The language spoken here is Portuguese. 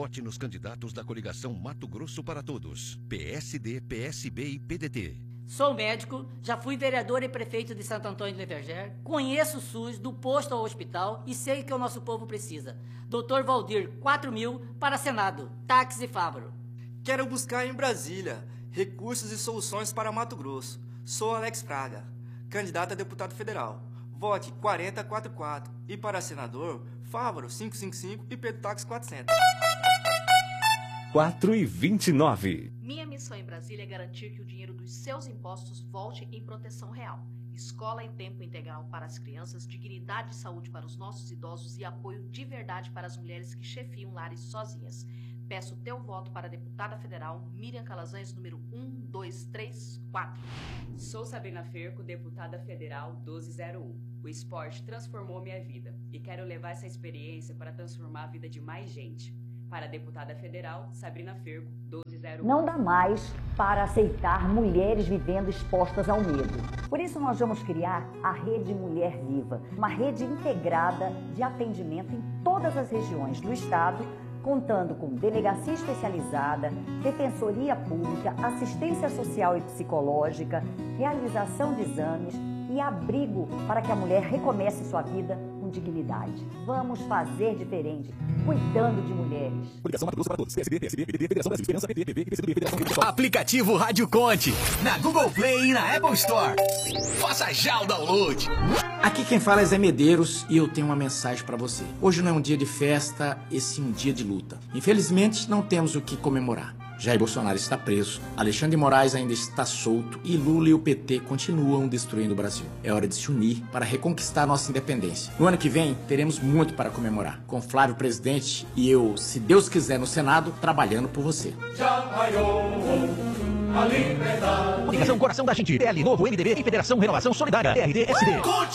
Vote nos candidatos da coligação Mato Grosso para Todos. PSD, PSB e PDT. Sou médico, já fui vereador e prefeito de Santo Antônio de Leverger, conheço o SUS do posto ao hospital e sei que o nosso povo precisa. Dr. Valdir, 4.000 para Senado. Táxi Fávaro. Quero buscar em Brasília recursos e soluções para Mato Grosso. Sou Alex Fraga, candidato a deputado federal. Vote 4044 e para senador, Fávaro 555 e Pedro Táxi 400. 4:29. Minha missão em Brasília é garantir que o dinheiro dos seus impostos volte em proteção real. Escola em tempo integral para as crianças, dignidade e saúde para os nossos idosos e apoio de verdade para as mulheres que chefiam lares sozinhas. Peço o teu voto para a deputada federal Miriam Calazans, número 1234. Sou Sabrina Ferco, deputada federal 1201. O esporte transformou minha vida e quero levar essa experiência para transformar a vida de mais gente. Para a deputada federal, Sabrina Ferco, 1201. Não dá mais para aceitar mulheres vivendo expostas ao medo. Por isso nós vamos criar a Rede Mulher Viva, uma rede integrada de atendimento em todas as regiões do estado, contando com delegacia especializada, defensoria pública, assistência social e psicológica, realização de exames e abrigo para que a mulher recomece sua vida com dignidade. Vamos fazer diferente, cuidando de mulheres. Coligação Mato Grosso para Todos. PSD, PSB, PDT, Federação Brasil Esperança, PT, PV, PCdoB, Federação Rio. Aplicativo Rádio Conte, na Google Play e na Apple Store. Faça já o download. Aqui quem fala é Zé Medeiros e eu tenho uma mensagem para você. Hoje não é um dia de festa, esse é um dia de luta. Infelizmente não temos o que comemorar. Jair Bolsonaro está preso, Alexandre de Moraes ainda está solto e Lula e o PT continuam destruindo o Brasil. É hora de se unir para reconquistar nossa independência. No ano que vem, teremos muito para comemorar, com Flávio presidente e eu, se Deus quiser, no Senado, trabalhando por você. Já raiou a liberdade. Coligação Coração da Gente, PL Novo, MDB e Federação Renovação Solidária, RDSD.